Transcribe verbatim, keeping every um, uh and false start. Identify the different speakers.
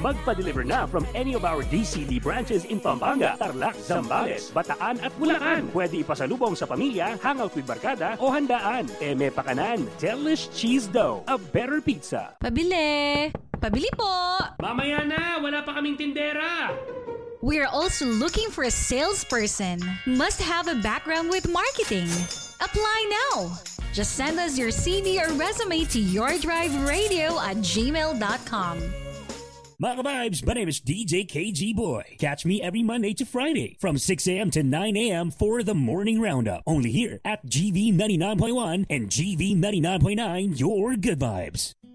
Speaker 1: Magpa-deliver na from any of our D C D branches in Pampanga, Tarlac, Zambales, Bataan at Bulacan. Pwede ipasalubong sa pamilya, hangout with barkada o handaan. Eme Pakanan, Delish Cheese Dough, a better pizza.
Speaker 2: Pabili! Pabili po!
Speaker 3: Mamaya na, wala pa kaming tindera.
Speaker 2: We're also looking for a salesperson. Must have a background with marketing. Apply now. Just send us your C V or resume to yourdriveradio at gmail dot com.
Speaker 4: Mga vibes, my name is D J K G Boy. Catch me every Monday to Friday from six a.m. to nine a.m. for the Morning Roundup. Only here at G V ninety-nine point one and G V ninety-nine point nine, your good vibes.